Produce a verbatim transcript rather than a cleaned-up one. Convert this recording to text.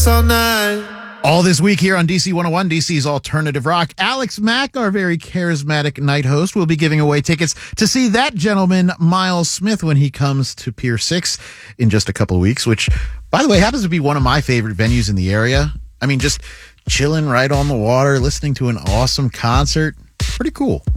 us all night. All this week here on D C one oh one, D C's Alternative Rock, Alex Mack, our very charismatic night host, will be giving away tickets to see that gentleman, Miles Smith, when he comes to Pier six in just a couple of weeks, which, by the way, happens to be one of my favorite venues in the area. I mean, just chilling right on the water, listening to an awesome concert. Pretty cool.